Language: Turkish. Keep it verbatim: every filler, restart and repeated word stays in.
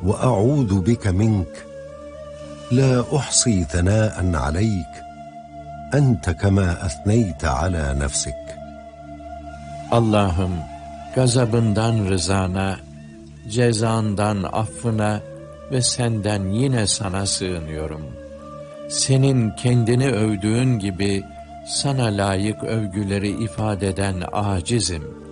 وأعوذ بك منك لا أحصي ثناء عليك أنت كما أثنيت على نفسك. Allah'ım, gazabından rızana, cezandan affına ve senden yine sana sığınıyorum. Senin kendini övdüğün gibi sana layık övgüleri ifade eden acizim.